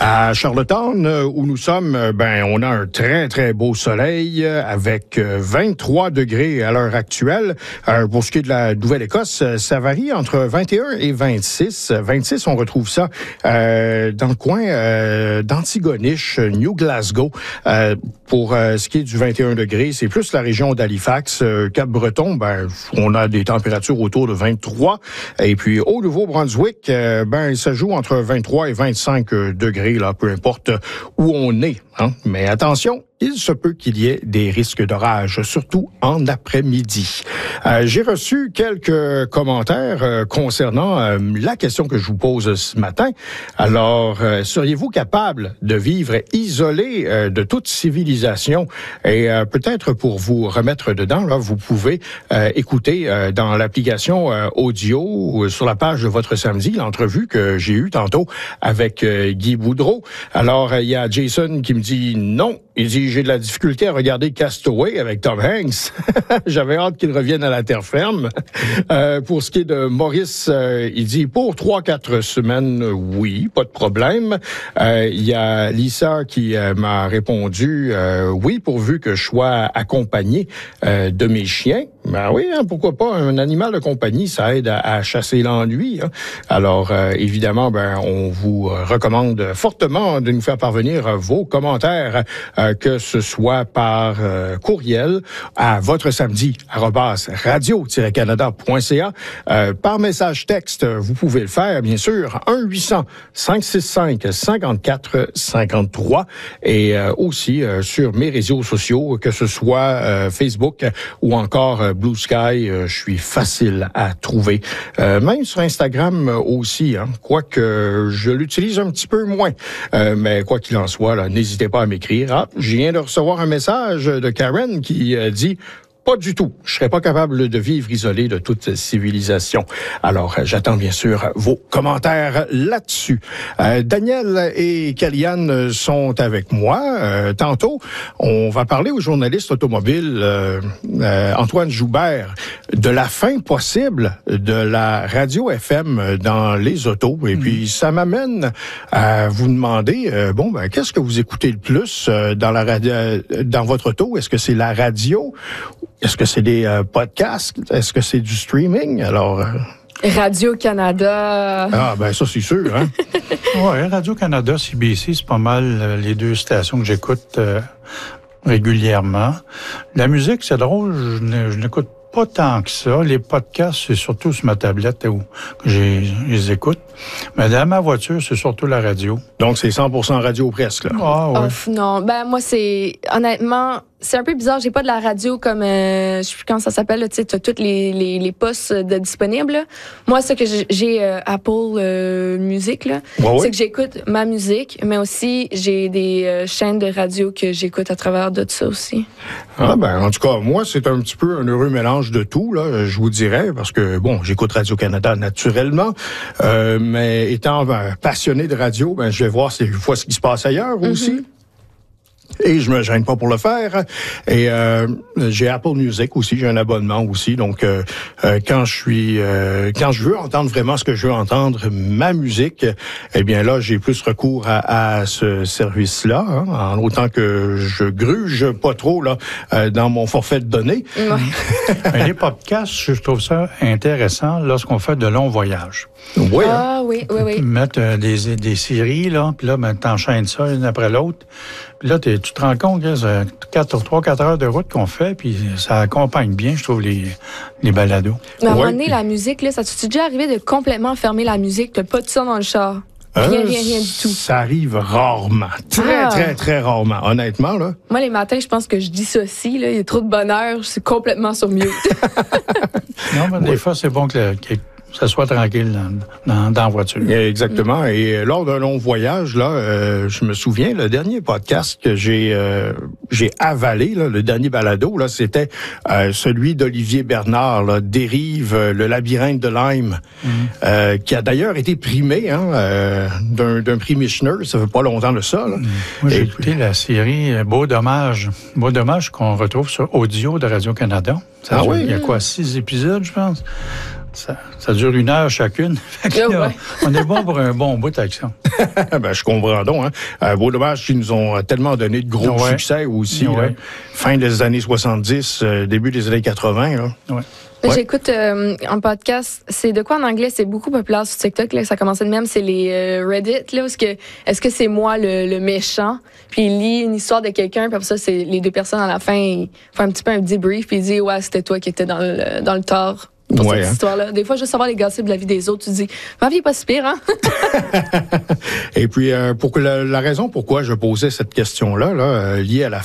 À Charlottetown, où nous sommes, on a un très, très beau soleil avec 23 degrés à l'heure actuelle. Pour ce qui est de la Nouvelle-Écosse, ça varie entre 21 et 26. 26, on retrouve ça dans le coin d'Antigonish, New Glasgow. Pour ce qui est du 21 degrés, c'est plus la région d'Halifax. Cap-Breton, on a des températures autour de 23. Et puis, au Nouveau-Brunswick, ça joue entre 23 et 25 degrés, là, peu importe où on est. Hein. Mais attention, il se peut qu'il y ait des risques d'orage, surtout en après-midi. J'ai reçu quelques commentaires concernant la question que je vous pose ce matin. Alors, seriez-vous capable de vivre isolé de toute civilisation? Et peut-être pour vous remettre dedans, là, vous pouvez écouter dans l'application audio sur la page de Votre Samedi l'entrevue que j'ai eue tantôt avec Guy Boudreau. Alors, il y a Jason qui me dit non. Il dit, j'ai de la difficulté à regarder Castaway avec Tom Hanks. J'avais hâte qu'il revienne à la terre ferme. Pour ce qui est de Maurice, il dit, pour 3-4 semaines, oui, pas de problème. Il y a Lisa qui m'a répondu, oui, pourvu que je sois accompagné de mes chiens. Ben oui, hein, pourquoi pas, un animal de compagnie, ça aide à chasser l'ennui. Hein. Alors, évidemment, on vous recommande fortement de nous faire parvenir vos commentaires, que ce soit par courriel à votresamedi@radio-canada.ca. Par message texte, vous pouvez le faire, bien sûr, 1-800-565-5453 et aussi sur mes réseaux sociaux, que ce soit Facebook ou encore Blue Sky, je suis facile à trouver. Même sur Instagram aussi, hein, quoique je l'utilise un petit peu moins. Mais quoi qu'il en soit, là, n'hésitez pas à m'écrire. Ah, je viens de recevoir un message de Karen qui dit... Pas du tout. Je serais pas capable de vivre isolé de toute civilisation. Alors, j'attends bien sûr vos commentaires là-dessus. Daniel et Kellyanne sont avec moi. Tantôt, on va parler au journaliste automobile Antoine Joubert de la fin possible de la radio FM dans les autos. Et puis, ça m'amène à vous demander, qu'est-ce que vous écoutez le plus dans votre auto? Est-ce que c'est la radio? Est-ce que c'est des podcasts? Est-ce que c'est du streaming? Alors... Radio-Canada. Ah, ça, c'est sûr, hein? Oui, Radio-Canada, CBC, c'est pas mal les deux stations que j'écoute régulièrement. La musique, c'est drôle, je n'écoute pas tant que ça. Les podcasts, c'est surtout sur ma tablette où je les écoute. Mais dans ma voiture, c'est surtout la radio. Donc, c'est 100% radio presque, là? Ah, oui. Non, moi, c'est... Honnêtement... C'est un peu bizarre, j'ai pas de la radio comme je sais plus comment ça s'appelle, tu sais, t'as toutes les postes disponibles. Là. Moi, ce que j'ai Apple Music là, c'est que j'écoute ma musique, mais aussi j'ai des chaînes de radio que j'écoute à travers de ça aussi. En tout cas, moi, c'est un petit peu un heureux mélange de tout là, je vous dirais, parce que j'écoute Radio-Canada naturellement, mais étant passionné de radio, je vais voir des fois ce qui se passe ailleurs aussi. Et je me gêne pas pour le faire. Et j'ai Apple Music aussi, j'ai un abonnement aussi. Donc quand je veux entendre vraiment ce que je veux entendre, ma musique, eh bien là, j'ai plus recours à ce service-là, hein, en autant que je gruge pas trop là dans mon forfait de données. Ouais. Les podcasts, je trouve ça intéressant lorsqu'on fait de longs voyages. Oui. Ah oui. Mettre des séries, là, puis là, t'enchaînes ça une après l'autre. Puis là, tu te rends compte que c'est 3-4 heures de route qu'on fait, puis ça accompagne bien, je trouve, les balados. Mais à un moment donné, la musique, là, ça t'est déjà arrivé de complètement fermer la musique, t'as pas de son dans le char? Rien du tout. Ça arrive rarement. Très, très rarement, honnêtement, là. Moi, les matins, je pense que je dissocie, là. Il y a trop de bonheur, c'est complètement sur mute. Non, mais des fois, c'est bon que ça soit tranquille dans la voiture. Exactement. Et lors d'un long voyage, là, je me souviens, le dernier podcast que j'ai avalé, là, le dernier balado, là, c'était celui d'Olivier Bernard, là, Dérive, le labyrinthe de Lyme, qui a d'ailleurs été primé d'un prix Michener, ça fait pas longtemps de ça. Là. Moi, j'ai écouté la série Beau Dommage. Beau Dommage qu'on retrouve sur Audio de Radio-Canada. Il y a 6 épisodes, je pense. Ça dure 1 heure chacune. On est bon pour un bon bout avec ça. Ben, je comprends donc. Beau dommage qu'ils nous ont tellement donné de gros succès aussi. Là, fin des années 70, début des années 80. Là. Ouais. J'écoute un podcast, c'est de quoi en anglais, c'est beaucoup populaire sur TikTok, là, ça commençait de même, c'est les Reddit, là, est-ce que c'est moi le méchant, puis il lit une histoire de quelqu'un, puis après ça, c'est les deux personnes à la fin, ils font un petit peu un debrief, puis ils disent, ouais, c'était toi qui étais dans le tort pour cette histoire-là. Des fois, juste savoir les gossips de la vie des autres, tu te dis, ma vie est pas si pire, hein? Et puis, pour la raison pourquoi je posais cette question-là, liée à la